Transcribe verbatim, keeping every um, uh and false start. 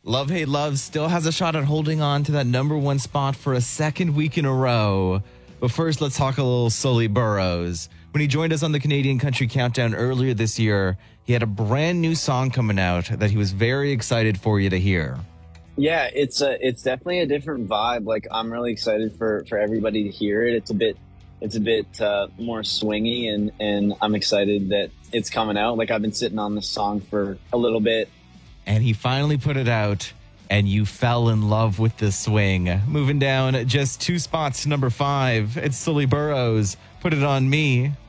Love Hate Love still has a shot at holding on to that number one spot for a second week in a row. But first, let's talk a little Sully Burrows. When he joined us on the Canadian Country Countdown earlier this year, he had a brand new song coming out that he was very excited for you to hear. Yeah, it's a, it's definitely a different vibe. Like, I'm really excited for, for everybody to hear it. It's a bit, it's a bit uh, more swingy, and, and I'm excited that it's coming out. Like, I've been sitting on this song for a little bit. And he finally put it out, and you fell in love with the swing. Moving down just two spots to number five, it's Sully Burrows, Put It On Me.